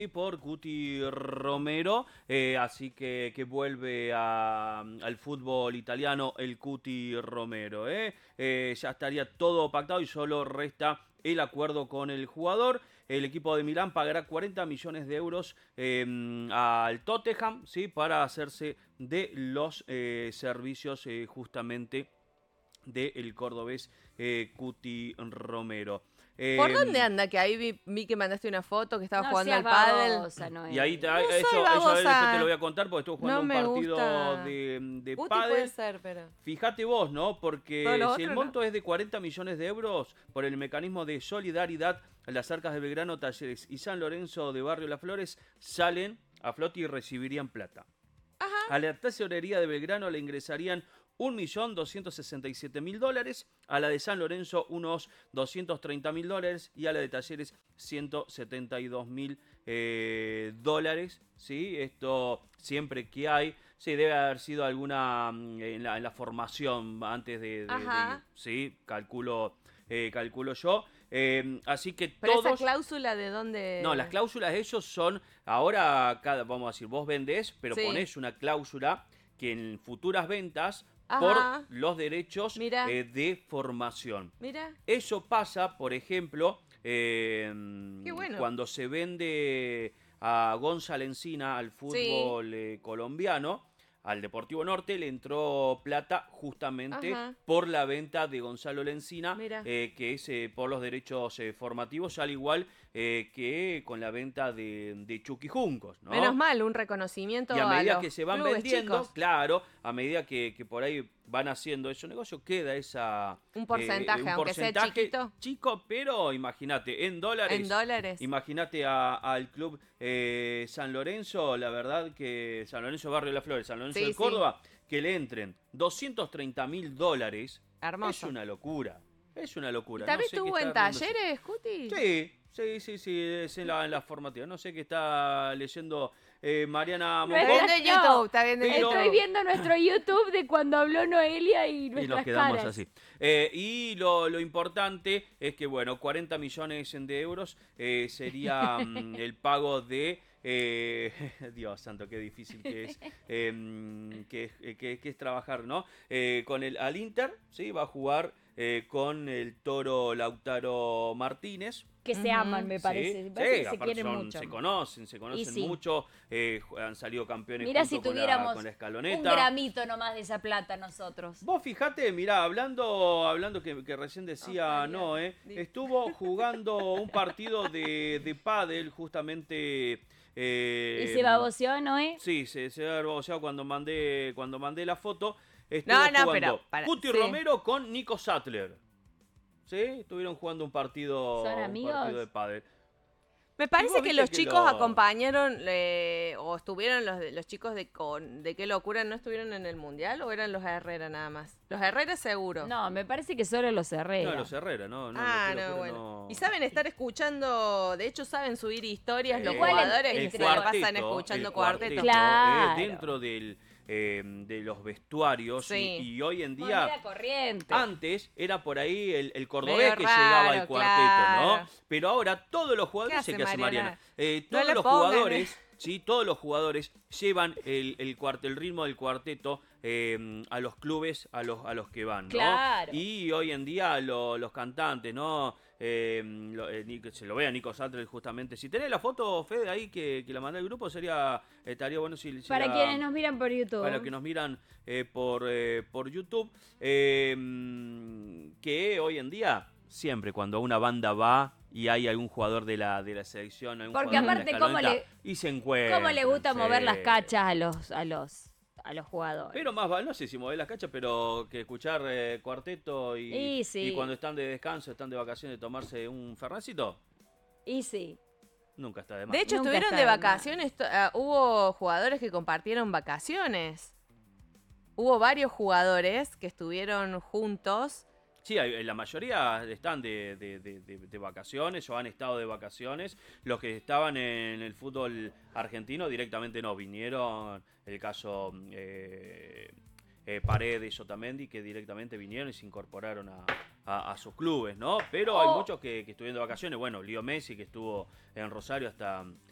y por Cuti Romero, así que vuelve al fútbol italiano el Cuti Romero. Ya estaría todo pactado y solo resta el acuerdo con el jugador. El equipo de Milán pagará 40 millones de euros al Tottenham, ¿sí? Para hacerse de los servicios justamente del cordobés Cuti Romero. ¿Por dónde Eh, anda? Que ahí vi que mandaste una foto que estaba No jugando seas al pádel. babosa, y ahí Noelia. No soy eso después te lo babosa. voy a contar porque estuve jugando No un me partido gusta. de Guti puede pádel. ser, pero... Fíjate vos, ¿no? Todo Porque lo si el otro, ¿no? monto es de 40 millones de euros por el mecanismo de solidaridad, las arcas de Belgrano, Talleres y San Lorenzo de Barrio Las Flores salen a flote y recibirían plata. A la tesorería de Belgrano le ingresarían 1.267.000 dólares, a la de San Lorenzo unos 230.000 dólares y a la de Talleres 172.000 dólares. ¿Sí? Esto siempre que hay, sí, debe haber sido alguna en la formación antes sí, calculo yo. Así que Pero todos... esa cláusula de dónde... No, las cláusulas de ellos son, ahora, vamos a decir, vos vendés, pero Sí. ponés una cláusula que en futuras ventas por Ajá. los derechos Mira. de formación. Mira. Eso pasa, por ejemplo, Qué bueno. cuando se vende a Gonzalo Encina al fútbol colombiano, al Deportivo Norte le entró plata justamente Ajá. por la venta de Gonzalo Lencina, Mira. que es por los derechos formativos, al igual que con la venta de Chucky Juncos, ¿no? Menos mal, un reconocimiento Y a a medida los que se van clubes vendiendo, chicos. claro, a medida que por ahí van haciendo ese negocio, queda Un porcentaje, aunque sea chiquito. chico, pero imagínate, en dólares. En dólares. Imagínate al club San Lorenzo, la verdad que San Lorenzo Barrio Las Flores, San Lorenzo Sí, de sí. Córdoba, que le entren 230.000 dólares. Hermoso. Es una locura. Es una locura. ¿También No sé qué estuvo en está viendo- talleres, Cuti? Sí, es en la formativa. No sé qué está leyendo Mariana No Está Mongó. viendo No, YouTube, está viendo pero- YouTube. Estoy viendo nuestro YouTube de cuando habló Noelia y Y nos nuestras quedamos caras. así. Y lo importante es que, bueno, 40 millones de euros sería el pago de... Dios santo, qué difícil que es, que es trabajar, ¿no? Al Inter, ¿sí? Va a jugar con el Toro Lautaro Martínez. Que se aman, me Sí, parece. Me parece que se aparte quieren mucho. se conocen sí. mucho, han salido campeones Mira junto si con tuviéramos con la un escaloneta. gramito nomás de esa plata nosotros. Vos fijate, mirá, hablando que recién decía Ojalá. Noé, estuvo jugando un partido de pádel justamente. ¿Y se baboseó, Noé? Sí, se había baboseado cuando mandé la foto. Estuvo No, jugando pero Cuti sí. Romero con Nico Sattler. ¿Sí? Estuvieron jugando un partido amigos? de pádel. Me Y parece vos que viste los que chicos acompañaron o estuvieron los chicos de Qué Locura, ¿no estuvieron en el Mundial o eran los Herrera nada más? Los Herrera seguro. No, me parece que solo los Herrera. No, los Herrera, no. Bueno. Y saben estar escuchando, de hecho saben subir historias los Igual jugadores el que se la pasan escuchando el cuarteto. Claro. dentro de los vestuarios Sí. y hoy en Moneda día corriente. antes era por ahí el cordobés Medio que raro, llegaba al cuarteto, claro. ¿no? Pero ahora todos los jugadores, ¿Qué no sé hace qué hace Mariana, Mariana? todos No le los pongan, jugadores, sí, todos los jugadores llevan el ritmo del cuarteto a los clubes a los que van, ¿no? Claro. Y hoy en día los cantantes, ¿no? Se lo ve a Nico Sattler justamente. Si tenés la foto, Fede, ahí que la mandé al grupo, estaría bueno si Para la- quienes nos miran por YouTube. para los que nos miran por YouTube, que hoy en día, siempre cuando una banda va y hay algún jugador de la selección, algún Porque jugador de la aparte, ¿cómo escaloneta, y se encuentran. ¿Cómo le gusta sí. mover las cachas a los jugadores? Pero más vale, no sé si mover las cachas, pero que escuchar cuarteto Y sí. y cuando están de descanso, están de vacaciones, tomarse un fernancito, Y sí. nunca está de más. De hecho, Nunca estuvieron está de de más. vacaciones, hubo jugadores que compartieron vacaciones. Hubo varios jugadores que estuvieron juntos. Sí, la mayoría están de vacaciones o han estado de vacaciones. Los que estaban en el fútbol argentino directamente no vinieron. El caso Paredes, Otamendi, que directamente vinieron y se incorporaron a sus clubes, ¿no? Pero hay muchos que estuvieron de vacaciones. Bueno, Leo Messi, que estuvo en Rosario